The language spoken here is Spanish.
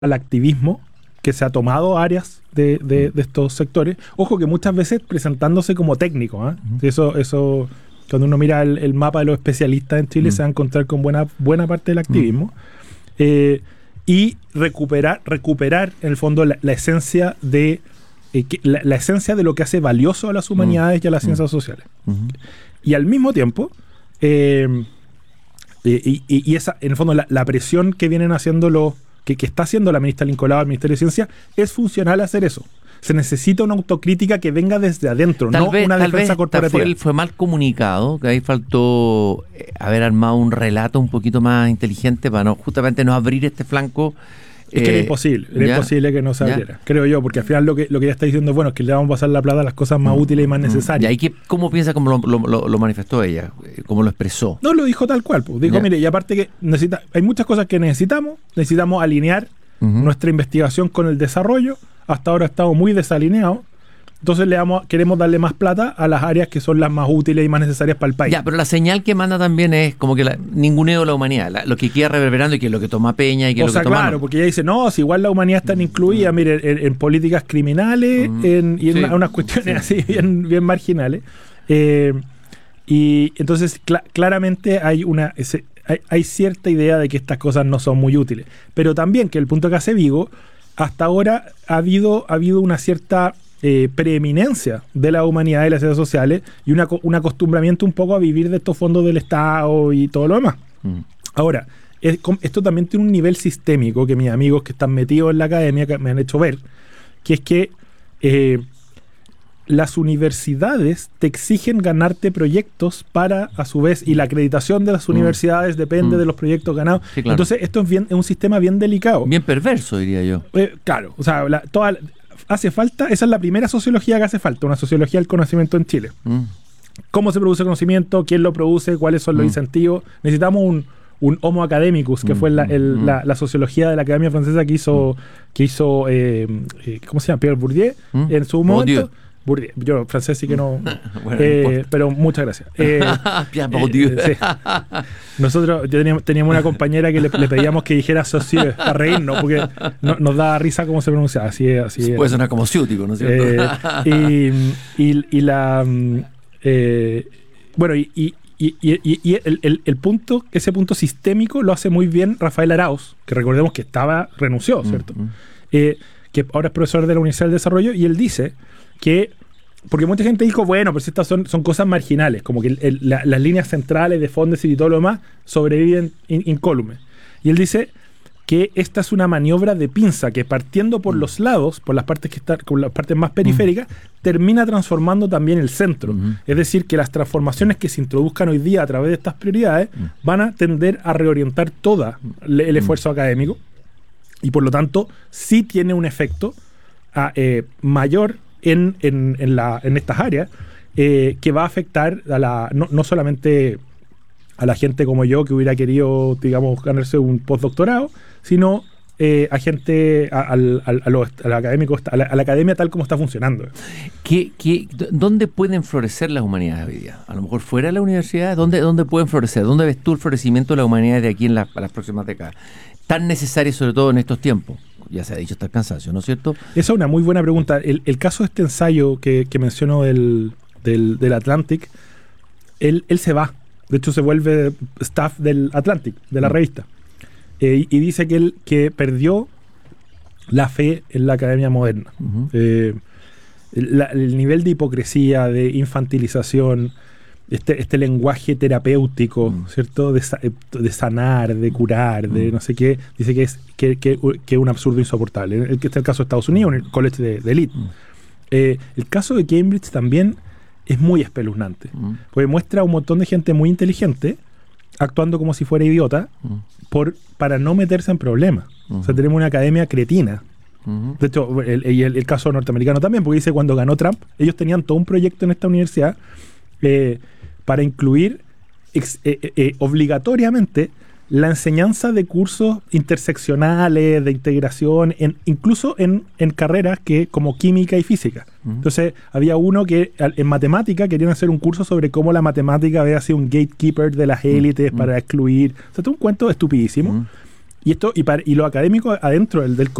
al activismo que se ha tomado áreas de estos sectores. Ojo que muchas veces presentándose como técnico, ¿eh? Eso cuando uno mira el mapa de los especialistas en Chile se va a encontrar con buena parte del activismo. Y recuperar en el fondo la esencia de la esencia de lo que hace valioso a las humanidades y a las ciencias sociales. Y al mismo tiempo y esa, en el fondo, la presión que vienen haciendo que está haciendo la ministra Lincoln al Ministerio de Ciencia es funcional a hacer eso. Se necesita una autocrítica que venga desde adentro, una defensa corporativa. Fue mal comunicado, que ahí faltó haber armado un relato un poquito más inteligente para justamente no abrir este flanco. Es que era imposible que no se abriera, creo yo, porque al final lo que ella está diciendo, bueno, es que le vamos a pasar la plata a las cosas más útiles y más necesarias. ¿Y ahí cómo piensa, cómo lo manifestó ella? ¿Cómo lo expresó? No, lo dijo tal cual. Pues. Dijo, mire, y aparte que hay muchas cosas que necesitamos alinear nuestra investigación con el desarrollo. Hasta ahora estamos muy desalineados. Entonces queremos darle más plata a las áreas que son las más útiles y más necesarias para el país. Ya, pero la señal que manda también es como que ninguneo de la humanidad, lo que queda reverberando y que es lo que toma Peña y que es lo que toma... Claro, porque ella dice, no, si igual la humanidad está incluida, mire, en políticas criminales y en unas cuestiones así bien marginales. Y entonces claramente hay cierta idea de que estas cosas no son muy útiles. Pero también que el punto que hace Vigo, hasta ahora ha habido una cierta... preeminencia de la humanidad y las ciencias sociales y un acostumbramiento un poco a vivir de estos fondos del Estado y todo lo demás. Ahora, esto también tiene un nivel sistémico que mis amigos que están metidos en la academia me han hecho ver, que es que las universidades te exigen ganarte proyectos para, a su vez, y la acreditación de las universidades depende de los proyectos ganados. Sí, claro. Entonces, esto es un sistema bien delicado. Bien perverso, diría yo. Claro, o sea, hace falta, esa es la primera sociología que hace falta, una sociología del conocimiento en Chile. ¿Cómo se produce conocimiento? ¿Quién lo produce? ¿Cuáles son los incentivos? Necesitamos un Homo academicus, que fue la sociología de la Academia Francesa que hizo ¿cómo se llama? Pierre Bourdieu en su momento. Bourdieu. Yo francés sí que no, pero muchas gracias. Pierre Bourdieu. Sí. Nosotros teníamos una compañera que le pedíamos que dijera socieux para reírnos, porque nos da risa cómo se pronuncia. Así es. Puede sonar como ciútico, ¿no es cierto? Bueno, el punto, ese punto sistémico lo hace muy bien Rafael Arauz, que recordemos que renunció, ¿cierto? Que ahora es profesor de la Universidad del Desarrollo, y él dice que, porque mucha gente dijo, bueno, pero si estas son cosas marginales, como que las líneas centrales de Fondesit y todo lo demás sobreviven incólumes. Y él dice que esta es una maniobra de pinza que, partiendo por los lados, por las partes las partes más periféricas, termina transformando también el centro. Es decir, que las transformaciones que se introduzcan hoy día a través de estas prioridades van a tender a reorientar todo el esfuerzo académico, y por lo tanto sí tiene un efecto mayor en estas áreas, que va a afectar no solamente a la gente como yo que hubiera querido, digamos, ganarse un postdoctorado, sino a gente, a los académicos, a la academia tal como está funcionando. ¿Dónde pueden florecer las humanidades hoy día? A lo mejor fuera de la universidad, ¿dónde pueden florecer? ¿Dónde ves tú el florecimiento de las humanidades de aquí en las próximas décadas? Tan necesario, sobre todo en estos tiempos. Ya se ha dicho hasta el cansancio, ¿no es cierto? Esa es una muy buena pregunta. El caso de este ensayo que menciono del Atlantic, él se va. De hecho, se vuelve staff del Atlantic, de la revista. Y dice que perdió la fe en la academia moderna. El nivel de hipocresía, de infantilización, este lenguaje terapéutico, ¿cierto? De sanar, de curar, de no sé qué, dice que es un absurdo insoportable. Este es el caso de Estados Unidos, en el college de elite. El caso de Cambridge también es muy espeluznante, porque muestra a un montón de gente muy inteligente actuando como si fuera idiota para no meterse en problemas. O sea, tenemos una academia cretina. De hecho, el caso norteamericano también, porque dice, cuando ganó Trump, ellos tenían todo un proyecto en esta universidad para incluir obligatoriamente la enseñanza de cursos interseccionales, de integración, incluso en carreras como química y física. Entonces, había uno que en matemática querían hacer un curso sobre cómo la matemática había sido un gatekeeper de las élites para excluir. O sea, todo un cuento estupidísimo. Y esto y lo académico adentro del